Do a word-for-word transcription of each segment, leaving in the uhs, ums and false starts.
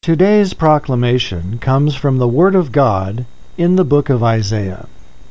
Today's proclamation comes from the Word of God in the book of Isaiah.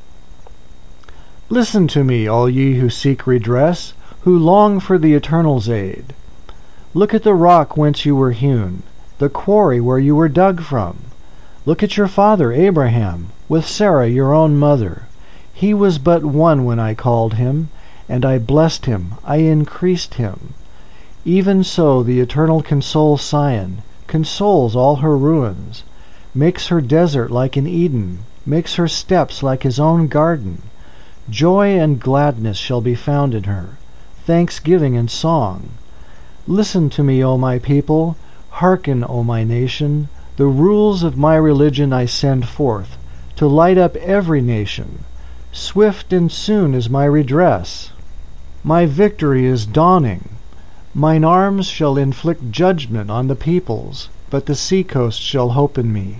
Listen to me, all ye who seek redress, who long for the Eternal's aid. Look at the rock whence you were hewn, the quarry where you were dug from. Look at your father Abraham, with Sarah your own mother. He was but one when I called him, and I blessed him, I increased him. Even so the Eternal consoles Zion, consoles all her ruins, makes her desert like an Eden, makes her steps like his own garden. Joy and gladness shall be found in her, thanksgiving and song. Listen to me, O my people, hearken, O my nation. The rules of my religion I send forth, to light up every nation. Swift and soon is my redress. My victory is dawning. Mine arms shall inflict judgment on the peoples, but the seacoast shall hope in me.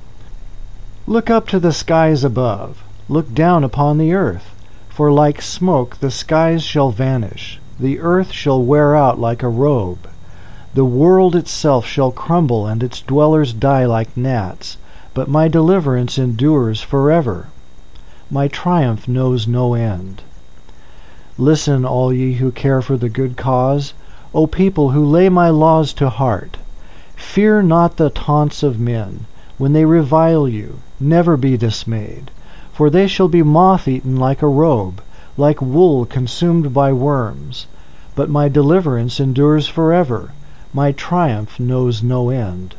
Look up to the skies above, look down upon the earth, for like smoke the skies shall vanish, the earth shall wear out like a robe. The world itself shall crumble and its dwellers die like gnats, but my deliverance endures forever. My triumph knows no end. Listen, all ye who care for the good cause, O people who lay my laws to heart. Fear not the taunts of men. When they revile you, never be dismayed. For they shall be moth-eaten like a robe, like wool consumed by worms. But my deliverance endures forever. My triumph knows no end.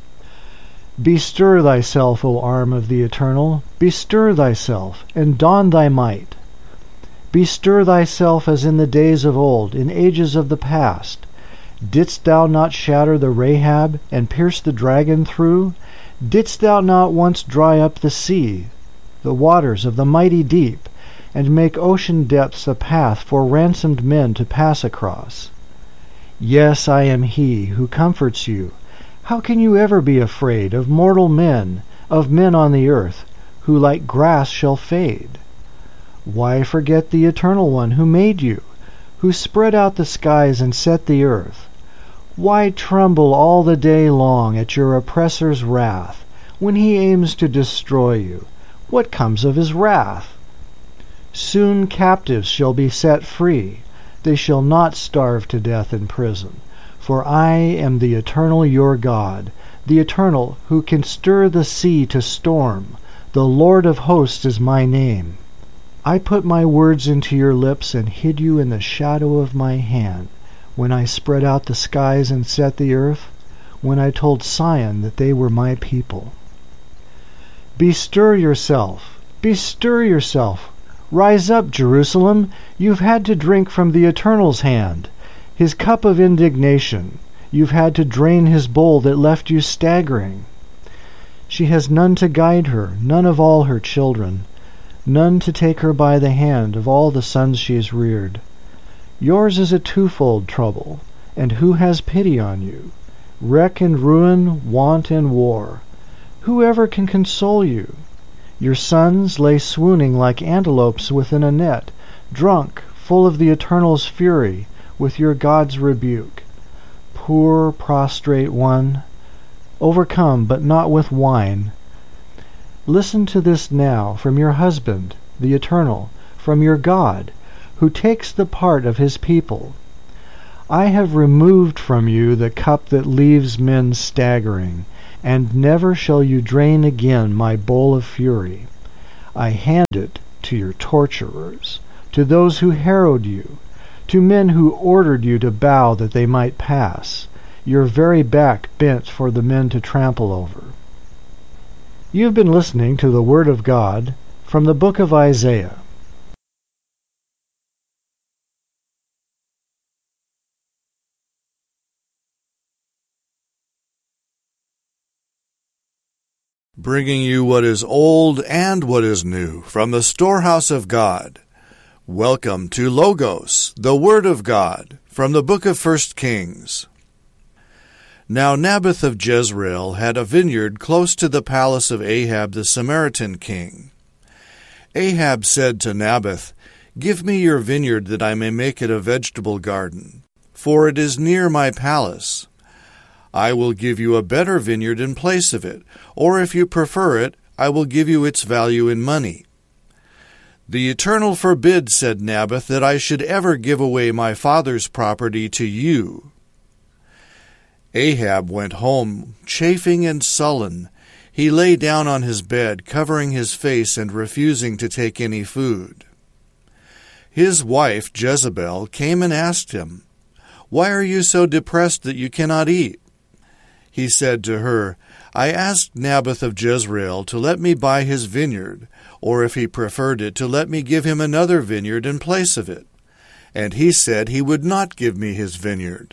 Bestir thyself, O arm of the Eternal. Bestir thyself, and don thy might. Bestir thyself as in the days of old, in ages of the past. Didst thou not shatter the Rahab, and pierce the dragon through? Didst thou not once dry up the sea, the waters of the mighty deep, and make ocean depths a path for ransomed men to pass across? Yes, I am he who comforts you. How can you ever be afraid of mortal men, of men on the earth, who like grass shall fade? Why forget the Eternal One who made you, who spread out the skies and set the earth? Why tremble all the day long at your oppressor's wrath, when he aims to destroy you? What comes of his wrath? Soon captives shall be set free. They shall not starve to death in prison. For I am the Eternal your God, the Eternal who can stir the sea to storm. The Lord of hosts is my name. I put my words into your lips and hid you in the shadow of my hand, when I spread out the skies and set the earth, when I told Zion that they were my people. Bestir yourself, bestir yourself. Rise up, Jerusalem. You've had to drink from the Eternal's hand, his cup of indignation. You've had to drain his bowl that left you staggering. She has none to guide her, none of all her children, none to take her by the hand of all the sons she has reared. Yours is a twofold trouble, and who has pity on you? Wreck and ruin, want and war. Whoever can console you? Your sons lay swooning like antelopes within a net, drunk, full of the Eternal's fury, with your God's rebuke. Poor, prostrate one, overcome but not with wine. Listen to this now from your husband, the Eternal, from your God, who takes the part of his people. I have removed from you the cup that leaves men staggering, and never shall you drain again my bowl of fury. I hand it to your torturers, to those who harrowed you, to men who ordered you to bow that they might pass, your very back bent for the men to trample over. You have been listening to the Word of God from the book of Isaiah. Bringing you what is old and what is new from the storehouse of God. Welcome to Logos, the Word of God, from the book of First Kings. Now Naboth of Jezreel had a vineyard close to the palace of Ahab the Samaritan king. Ahab said to Naboth, "Give me your vineyard that I may make it a vegetable garden, for it is near my palace. I will give you a better vineyard in place of it, or if you prefer it, I will give you its value in money." "The Eternal forbid," said Naboth, "that I should ever give away my father's property to you." Ahab went home, chafing and sullen. He lay down on his bed, covering his face and refusing to take any food. His wife, Jezebel, came and asked him, "Why are you so depressed that you cannot eat?" He said to her, "I asked Naboth of Jezreel to let me buy his vineyard, or if he preferred it, to let me give him another vineyard in place of it. And he said he would not give me his vineyard."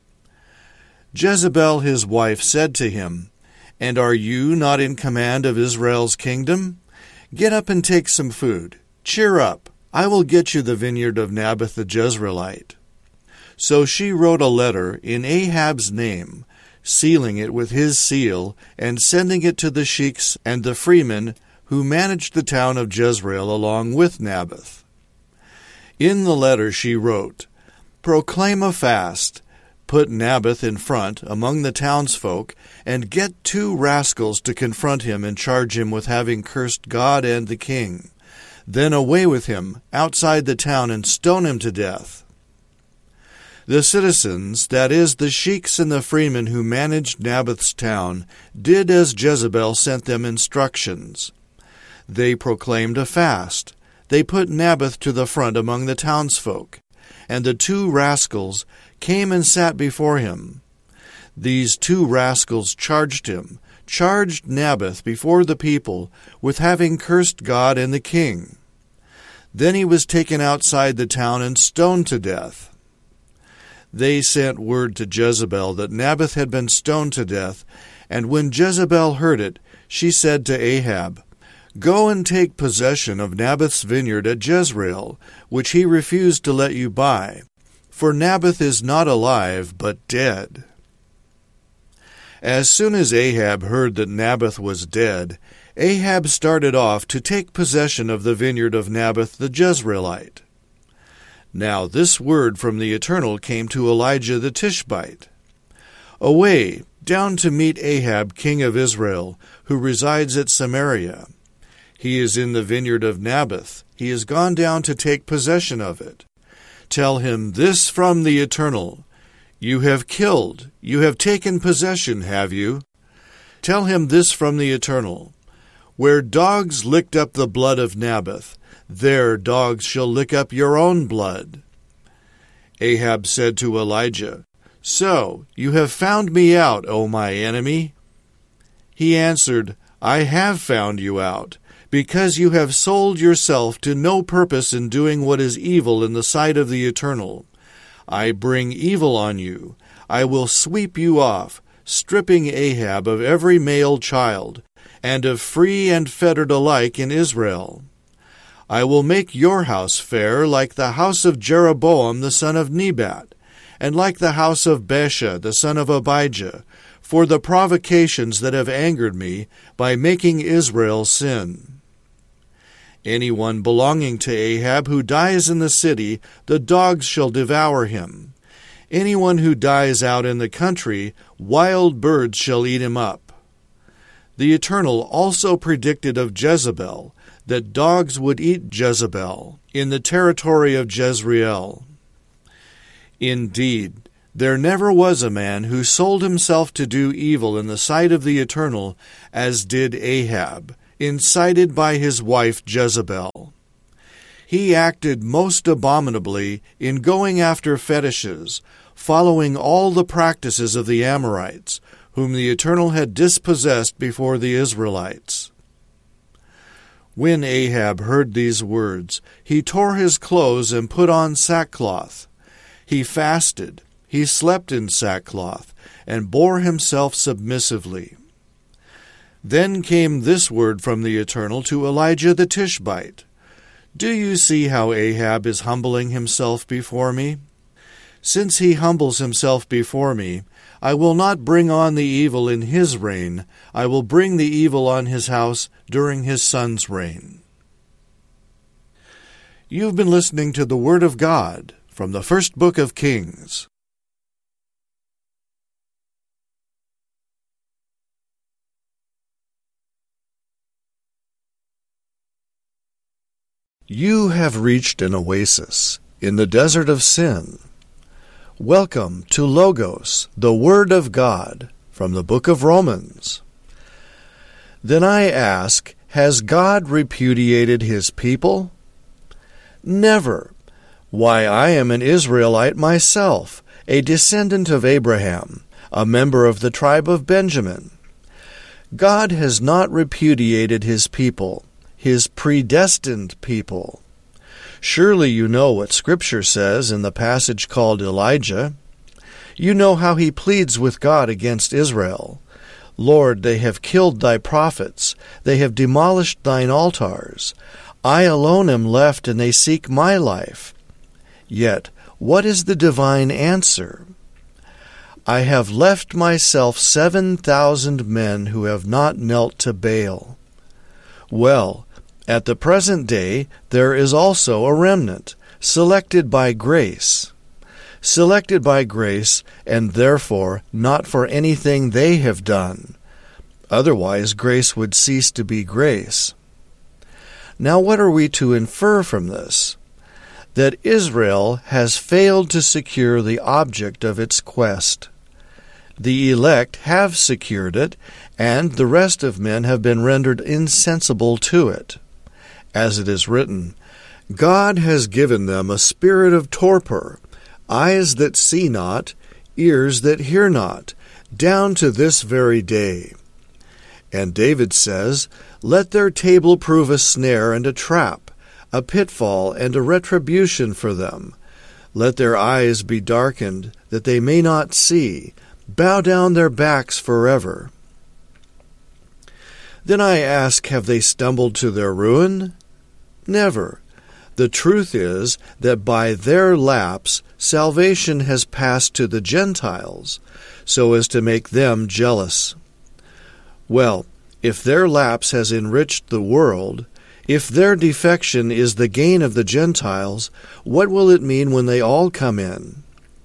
Jezebel his wife said to him, "And are you not in command of Israel's kingdom? Get up and take some food. Cheer up, I will get you the vineyard of Naboth the Jezreelite." So she wrote a letter in Ahab's name, sealing it with his seal, and sending it to the sheiks and the freemen who managed the town of Jezreel along with Naboth. In the letter she wrote, "Proclaim a fast, put Naboth in front among the townsfolk, and get two rascals to confront him and charge him with having cursed God and the king. Then away with him outside the town and stone him to death." The citizens, that is, the sheiks and the freemen who managed Naboth's town, did as Jezebel sent them instructions. They proclaimed a fast. They put Naboth to the front among the townsfolk, and the two rascals came and sat before him. These two rascals charged him, charged Naboth before the people with having cursed God and the king. Then he was taken outside the town and stoned to death. They sent word to Jezebel that Naboth had been stoned to death, and when Jezebel heard it, she said to Ahab, "Go and take possession of Naboth's vineyard at Jezreel, which he refused to let you buy, for Naboth is not alive, but dead." As soon as Ahab heard that Naboth was dead, Ahab started off to take possession of the vineyard of Naboth the Jezreelite. Now this word from the Eternal came to Elijah the Tishbite. "Away, down to meet Ahab king of Israel, who resides at Samaria. He is in the vineyard of Naboth. He is gone down to take possession of it. Tell him this from the Eternal. You have killed, you have taken possession, have you? Tell him this from the Eternal. Where dogs licked up the blood of Naboth, there dogs shall lick up your own blood." Ahab said to Elijah, "So, you have found me out, O my enemy?" He answered, "I have found you out, because you have sold yourself to no purpose in doing what is evil in the sight of the Eternal. I bring evil on you. I will sweep you off, stripping Ahab of every male child, and of free and fettered alike in Israel. I will make your house fair like the house of Jeroboam the son of Nebat, and like the house of Baasha the son of Abijah, for the provocations that have angered me by making Israel sin. Anyone belonging to Ahab who dies in the city, the dogs shall devour him. Anyone who dies out in the country, wild birds shall eat him up." The Eternal also predicted of Jezebel that dogs would eat Jezebel in the territory of Jezreel. Indeed, there never was a man who sold himself to do evil in the sight of the Eternal as did Ahab, incited by his wife Jezebel. He acted most abominably in going after fetishes, following all the practices of the Amorites, whom the Eternal had dispossessed before the Israelites. When Ahab heard these words, he tore his clothes and put on sackcloth. He fasted, he slept in sackcloth, and bore himself submissively. Then came this word from the Eternal to Elijah the Tishbite. "Do you see how Ahab is humbling himself before me? Since he humbles himself before me, I will not bring on the evil in his reign. I will bring the evil on his house during his son's reign." You've been listening to the Word of God from the first book of Kings. You have reached an oasis in the desert of sin. Welcome to Logos, the Word of God, from the book of Romans. Then I ask, has God repudiated his people? Never. Why, I am an Israelite myself, a descendant of Abraham, a member of the tribe of Benjamin. God has not repudiated his people, his predestined people. Surely you know what Scripture says in the passage called Elijah. You know how he pleads with God against Israel. Lord, they have killed thy prophets, they have demolished thine altars. I alone am left, and they seek my life. Yet, what is the divine answer? I have left myself seven thousand men who have not knelt to Baal. Well, at the present day there is also a remnant, selected by grace. Selected by grace, and therefore not for anything they have done. Otherwise grace would cease to be grace. Now what are we to infer from this? That Israel has failed to secure the object of its quest. The elect have secured it, and the rest of men have been rendered insensible to it. As it is written, God has given them a spirit of torpor, eyes that see not, ears that hear not, down to this very day. And David says, let their table prove a snare and a trap, a pitfall and a retribution for them. Let their eyes be darkened, that they may not see, bow down their backs forever. Then I ask, have they stumbled to their ruin? Never. The truth is that by their lapse salvation has passed to the Gentiles, so as to make them jealous. Well, if their lapse has enriched the world, if their defection is the gain of the Gentiles, what will it mean when they all come in?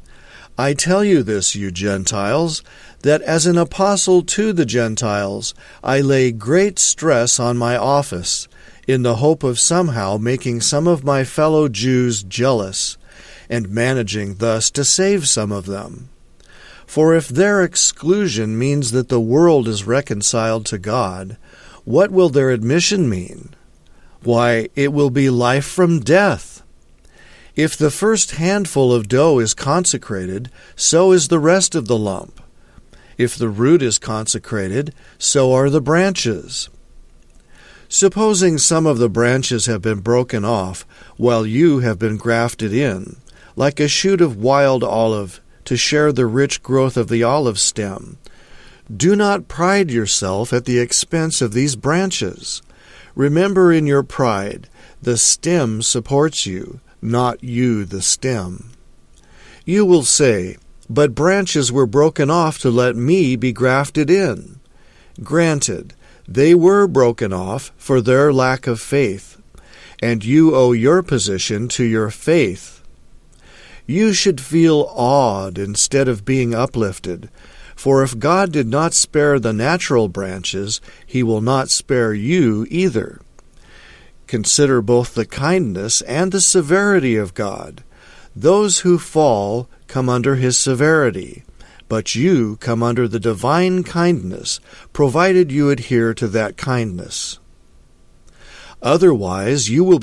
I tell you this, you Gentiles, that as an apostle to the Gentiles, I lay great stress on my office, in the hope of somehow making some of my fellow Jews jealous, and managing thus to save some of them. For if their exclusion means that the world is reconciled to God, what will their admission mean? Why, it will be life from death. If the first handful of dough is consecrated, so is the rest of the lump. If the root is consecrated, so are the branches. Supposing some of the branches have been broken off, while you have been grafted in, like a shoot of wild olive, to share the rich growth of the olive stem. Do not pride yourself at the expense of these branches. Remember in your pride, the stem supports you, not you the stem. You will say, but branches were broken off to let me be grafted in. Granted, they were broken off for their lack of faith, and you owe your position to your faith. You should feel awed instead of being uplifted, for if God did not spare the natural branches, he will not spare you either. Consider both the kindness and the severity of God. Those who fall come under his severity, but you come under the divine kindness, provided you adhere to that kindness. Otherwise, you will